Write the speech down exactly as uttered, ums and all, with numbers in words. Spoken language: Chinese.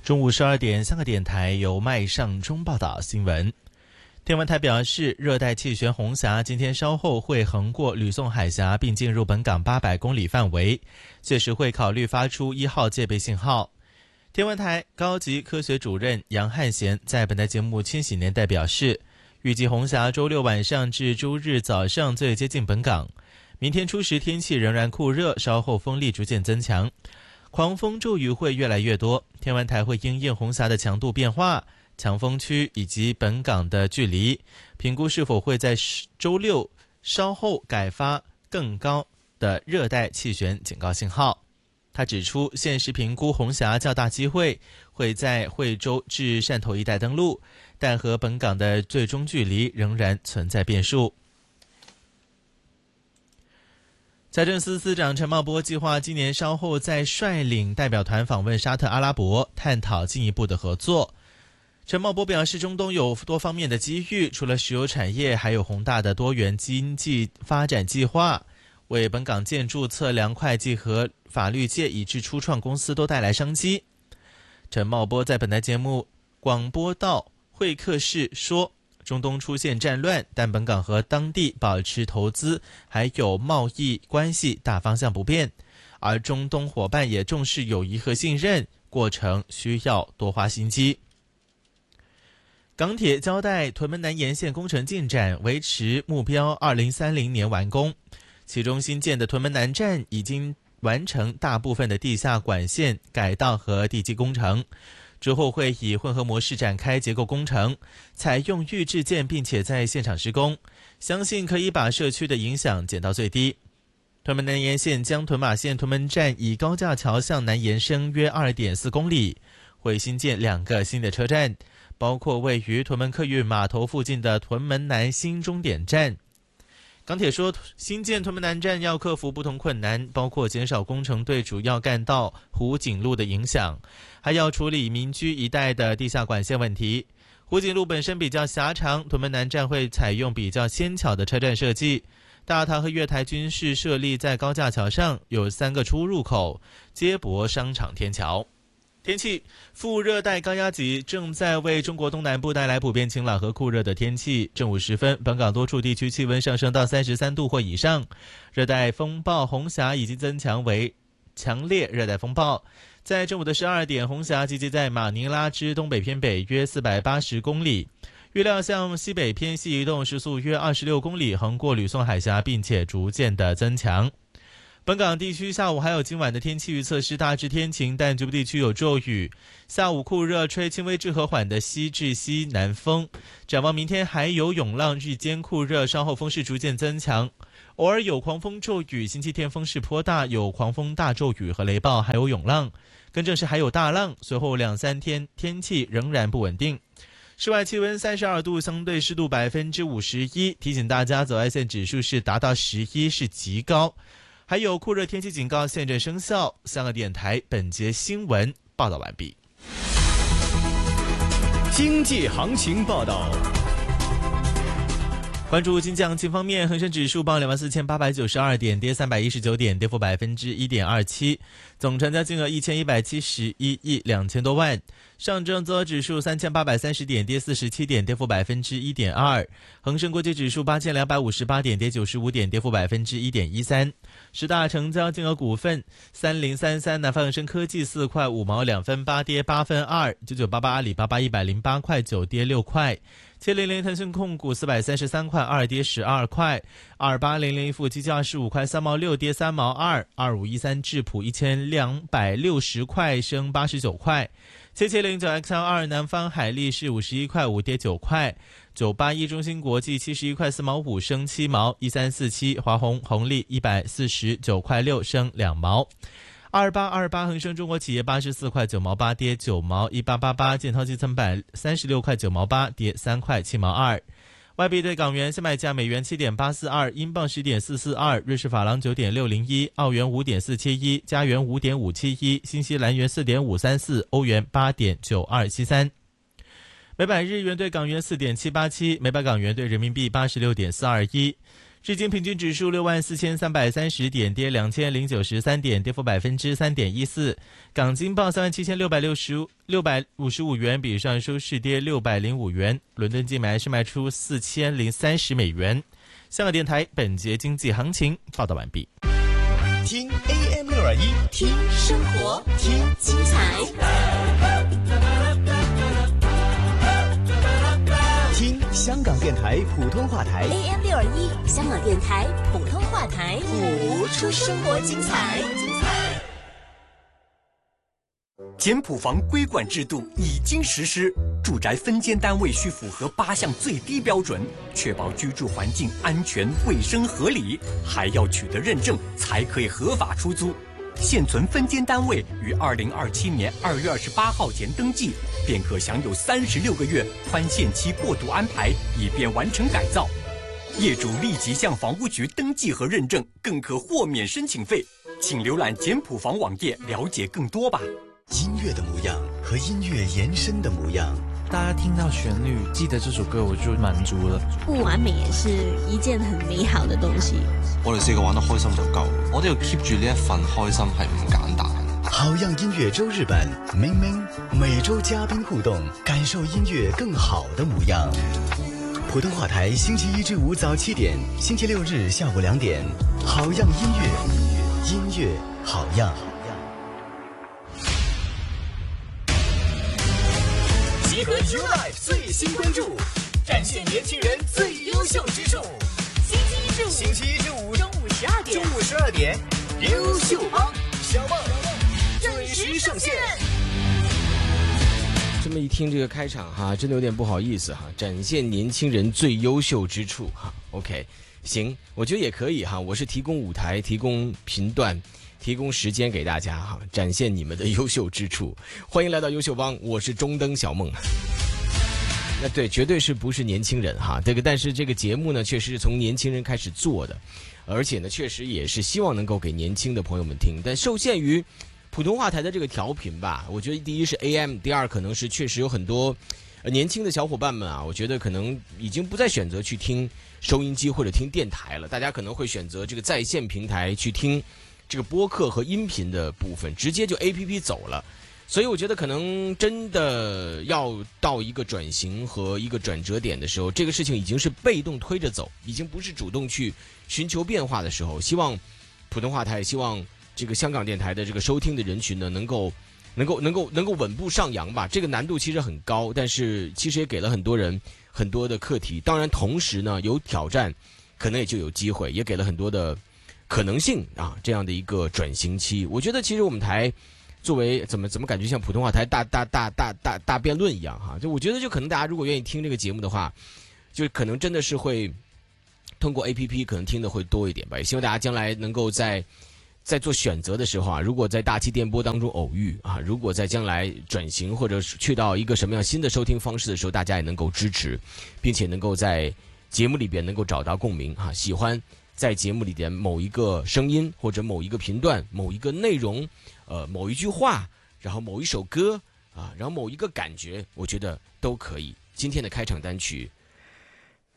中午十二点，香港电台由麦尚中报道新闻。天文台表示，热带气旋红霞今天稍后会横过吕宋海峡，并进入本港八百公里范围，届时会考虑发出一号戒备信号。天文台高级科学主任杨汉贤在本台节目《千禧年代》表示，预计红霞周六晚上至周日早上最接近本港，明天初时天气仍然酷热，稍后风力逐渐增强，狂风骤雨会越来越多，天文台会因应红霞的强度变化、强风区以及本港的距离，评估是否会在周六稍后改发更高的热带气旋警告信号。他指出，现时评估红霞较大机会会在惠州至汕头一带登陆，但和本港的最终距离仍然存在变数。财政司司长陈茂波计划今年稍后再率领代表团访问沙特阿拉伯，探讨进一步的合作。陈茂波表示，中东有多方面的机遇，除了石油产业，还有宏大的多元经济发展计划，为本港建筑、测量、会计和法律界以至初创公司都带来商机。陈茂波在本台节目广播道会客室说，中东出现战乱，但本港和当地保持投资还有贸易关系大方向不变，而中东伙伴也重视友谊和信任，过程需要多花心机。港铁交代屯门南延线工程进展，维持目标二零三零年完工，其中新建的屯门南站已经完成大部分的地下管线改道和地基工程，之后会以混合模式展开结构工程，采用预制件并且在现场施工，相信可以把社区的影响减到最低。屯门南延线将屯马线屯门站以高架桥向南延伸约 二点四公里，会新建两个新的车站，包括位于屯门客运码头附近的屯门南新终点站。港铁说，新建屯门南站要克服不同困难，包括减少工程对主要干道湖景路的影响，还要处理民居一带的地下管线问题。湖景路本身比较狭长，屯门南站会采用比较纤巧的车站设计，大堂和月台均是设立在高架桥上，有三个出入口，接驳商场天桥。天气，副热带高压脊正在为中国东南部带来普遍晴朗和酷热的天气。正午时分，本港多处地区气温上升到三十三度或以上，热带风暴红霞已经增强为强烈热带风暴。在正午的十二点，红霞集结在马尼拉之东北偏北约四百八十公里，预料向西北偏西移动，时速约二十六公里，横过吕宋海峡，并且逐渐的增强。本港地区下午还有今晚的天气预测是大致天晴，但局部地区有骤雨。下午酷热，吹轻微至和缓的西至西南风。展望明天还有涌浪，日间酷热，稍后风势逐渐增强，偶尔有狂风骤雨。星期天风势颇大，有狂风大骤雨和雷暴，还有涌浪。更正是还有大浪。随后两三天天气仍然不稳定。室外气温三十二度，相对湿度百分之五十一。提醒大家，紫外线指数是达到十一，是极高。还有酷热天气警告现正生效。香港电台本节新闻报道完毕。 经济行情报道。 关注经济行情方面，恒生指数报两万四千八百九十二点，跌三百一十九点，跌幅百分之一点二七，总成交金额一千一百七十一亿两千多万。上证综合指数三千八百三十点，跌四十七点，跌幅百分之一点二。恒生国际指数八千两百五十八点，跌九十五点，跌幅百分之一点一三。十大成交金额股份：三零三三南方恒生科技四块五毛两分八，跌八分二；九九八八阿里巴巴一百零八块九，跌六块；七零零腾讯控股四百三十三块二，跌十二块；二八零零富基金二十五块三毛六，跌三毛二；二五一三智普一千两百六十块，升八十九块；七七零九 X L 二南方海力士五十一块五，跌九块；九八一中芯国际七十一块四毛五，升七毛；一三四七华虹红利一百四十九块六，升两毛；二八二八恒生中国企业八十四块九毛八，跌九毛；一八八八建滔基层板三十六块九毛八，跌三块七毛二。外币对港元现买价美元七点八四二，英镑十点四四二，瑞士法郎九点六零一，澳元五点四七一，加元五点五七一，新西兰元四点五三四，欧元八点九二七三。每百日元对港元四点七八七，每百港元对人民币八十六点四二一。 日经平均指数六万四千三百三十点，跌两千零九十三点，跌幅百分之三点一四。港金报三万七千六百六十六百五十五元，比上收市跌六百零五元。伦敦金买是卖出四千零三十美元。香港电台本节经济行情报道完毕。 听 A M 六二一， 听生活，听精彩， 听香港电台普通话台 A M 六二一，香港电台普通话台， 谱出生活精彩。简谱房规管制度已经实施，住宅分间单位需符合八项最低标准，确保居住环境安全、卫生、合理，还要取得认证才可以合法出租。现存分间单位于二零二七年二月二十八号前登记，便可享有三十六个月宽限期过渡安排，以便完成改造。业主立即向房屋局登记和认证，更可豁免申请费。请浏览简谱房网页了解更多吧。 音乐的模样和音乐延伸的模样， 大家听到旋律记得这首歌我就滿足了。 不完美也是一件很美好的東西。 我哋四個玩得開心就夠，我哋要 keep 住呢一份開心係唔簡單。 好樣音樂周日版，明明每周嘉賓互動，感受音樂更好的模樣。普通話台星期一至五早七點，星期六日下午兩點，好樣音樂，音樂好樣。 集合 YouLife 最新關注，展現年輕人最優秀之處。 星期一至五， 星期一至五中午十二點， 中午十二點，優秀幫小夢準時上線。 這麼一聽這個開場哈，真的有點不好意思哈，展現年輕人最優秀之處哈。OK， 行，我覺得也可以哈，我是提供舞台，提供頻段。提供時間給大家哈，展現你們的優秀之處。歡迎來到優秀幫，我是中燈小夢。那對，絕對是不是年輕人哈？這個，但是這個節目呢，確實是從年輕人開始做的，而且呢，確實也是希望能夠給年輕的朋友們聽。但受限於普通話台的這個調頻吧，我覺得第一是 A M， 第二可能是確實有很多呃年輕的小夥伴們啊，我覺得可能已經不再選擇去聽收音機或者聽電台了，大家可能會選擇這個在線平台去聽。這個播客和音頻的部分直接就 A P P 走了，所以我覺得可能真的要到一個轉型和一個轉折點的時候，這個事情已經是被動推着走，已經不是主動去尋求變化的時候。希望普通話台，希望這個香港電台的這個收聽的人群呢，能夠能夠能夠能夠穩步上揚吧。這個難度其實很高，但是其實也給了很多人很多的課題。當然，同時呢有挑戰，可能也就有機會，也給了很多的可能性啊，這樣的一個轉型期，我覺得其實我們台作為怎麼怎麼感覺像普通話台大大大大大大辯論一樣哈，就我覺得就可能大家如果願意聽這個節目的話，就可能真的是會通過 A P P 可能聽的會多一點吧。也希望大家將來能夠在在做選擇的時候啊，如果在大氣電波當中偶遇啊，如果在將來轉型或者去到一個什麼樣新的收聽方式的時候，大家也能夠支持，並且能夠在節目裏邊能夠找到共鳴啊，喜歡在節目裡邊某一個聲音或者某一個頻段某一個內容呃某一句話然後某一首歌啊然後某一個感覺我覺得都可以。今天的開場單曲